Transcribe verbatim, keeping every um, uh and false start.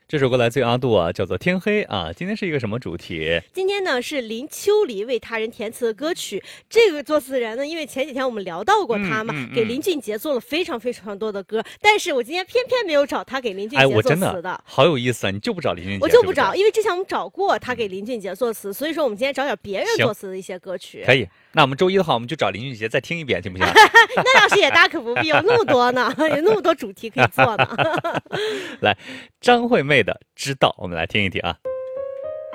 这首歌来自于阿杜啊，叫做《天黑》啊。今天是一个什么主题？ 今天呢是林秋离为他人填词的歌曲。这个作词人呢，因为前几天我们聊到过他嘛， 嗯嗯嗯、 给林俊杰做了非常非常多的歌，但是我今天偏偏没有找他给林俊杰作词的。 哎、我真的好有意思啊！你就不找林俊杰？ 我就不找，是是因为之前我们找过他给林俊杰作词，所以说我们今天找点别人作词的一些歌曲。 可以。那我们周一的话，我们就找林俊杰再听一遍，行不行？ 那倒是也大可不必，有那么多呢，有那么多主题可以做呢。 来，张惠妹的《知道》，我们来听一听啊。